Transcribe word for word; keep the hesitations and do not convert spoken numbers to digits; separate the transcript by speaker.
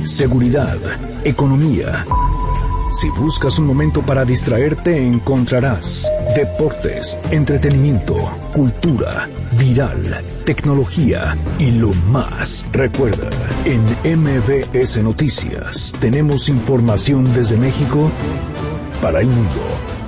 Speaker 1: seguridad, economía. Si buscas un momento para distraerte, encontrarás deportes, entretenimiento, cultura, viral, tecnología y lo más. Recuerda, en M B S Noticias tenemos información desde México para el mundo.